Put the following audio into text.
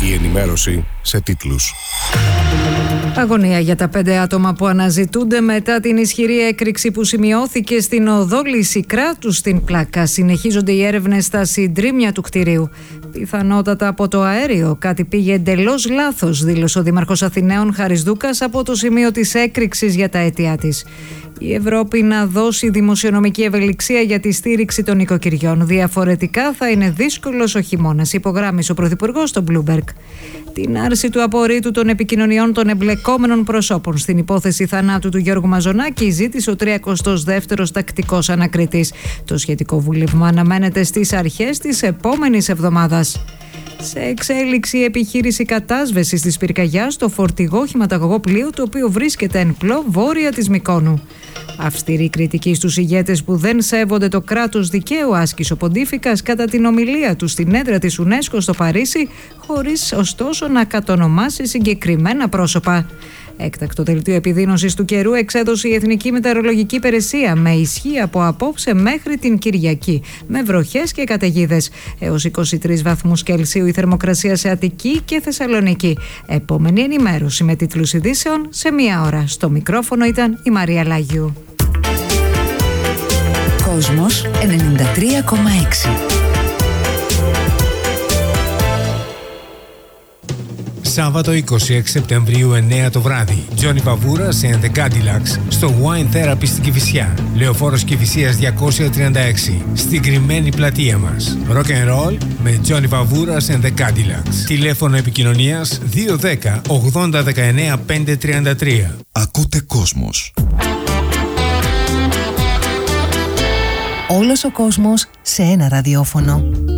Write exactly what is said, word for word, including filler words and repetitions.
Η ενημέρωση σε τίτλους. Αγωνία για τα πέντε άτομα που αναζητούνται μετά την ισχυρή έκρηξη που σημειώθηκε στην οδό Λυσικράτου στην Πλάκα. Συνεχίζονται οι έρευνες στα συντρίμμια του κτηρίου. Πιθανότατα από το αέριο. Κάτι πήγε εντελώς λάθος, δήλωσε ο Δήμαρχος Αθηναίων Χάρης Δούκας από το σημείο της έκρηξης για τα αίτια της. Η Ευρώπη να δώσει δημοσιονομική ευελιξία για τη στήριξη των οικοκυριών. Διαφορετικά θα είναι δύσκολος ο χειμώνας, υπογράμμισε ο Πρωθυπουργός στο Bloomberg. Την άρση του απορρίτου των επικοινωνιών των εμπλεκόμενων προσώπων στην υπόθεση θανάτου του Γιώργου Μαζονάκη ζήτησε ο τριακοστός δεύτερος τακτικός ανακριτής. Το σχετικό βούλευμα αναμένεται στις αρχές της επόμενης εβδομάδας. Σε εξέλιξη η επιχείρηση κατάσβεσης της πυρκαγιάς στο φορτηγό χηματαγωγό πλοίο, το οποίο βρίσκεται εν πλώ βόρεια της Μυκόνου. Αυστηρή κριτική στους ηγέτες που δεν σέβονται το κράτος δικαίου άσκησε ο Ποντίφικας κατά την ομιλία του στην έδρα της UNESCO στο Παρίσι, χωρίς ωστόσο να κατονομάσει συγκεκριμένα πρόσωπα. Έκτακτο δελτίο επιδείνωσης του καιρού εξέδωσε η Εθνική Μετεωρολογική Υπηρεσία με ισχύ από απόψε μέχρι την Κυριακή, με βροχές και καταιγίδες. Έως είκοσι τρεις βαθμούς Κελσίου η θερμοκρασία σε Αττική και Θεσσαλονίκη. Επόμενη ενημέρωση με τίτλους ειδήσεων σε μία ώρα. Στο μικρόφωνο ήταν η Μαρία Λάγιου. Κόσμος ενενήντα τρία κόμμα έξι. Σάββατο είκοσι έξι Σεπτεμβρίου εννέα το βράδυ. Τζόνι Παβούρας and the Cadillacs στο Wine Therapy στην Κηφισιά. Λεωφόρος Κηφισίας διακόσια τριάντα έξι. Στην κρυμμένη πλατεία μας. Rock and Roll με Τζόνι Παβούρας and the Cadillacs. Τηλέφωνο επικοινωνίας δύο δέκα ογδόντα δεκαεννέα πεντακόσια τριάντα τρία. Ακούτε Κόσμος. Όλος ο κόσμος σε ένα ραδιόφωνο.